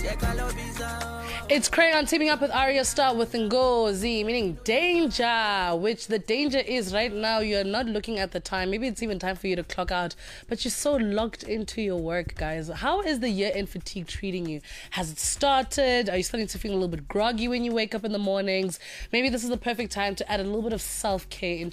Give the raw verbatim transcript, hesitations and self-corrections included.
It's Crayon teaming up with Arya Star with Ngozi, meaning danger, which the danger is right now you're not looking at the time. Maybe it's even time for you to clock out, but you're so locked into your work, guys. How is the year-end fatigue treating you? Has it started? Are you starting to feel a little bit groggy when you wake up in the mornings? Maybe this is the perfect time to add a little bit of self-care into